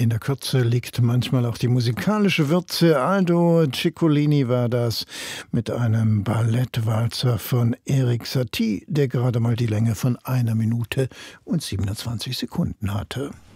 In der Kürze liegt manchmal auch die musikalische Würze. Aldo Ciccolini war das mit einem Ballettwalzer von Erik Satie, der gerade mal die Länge von 1 Minute und 27 Sekunden hatte.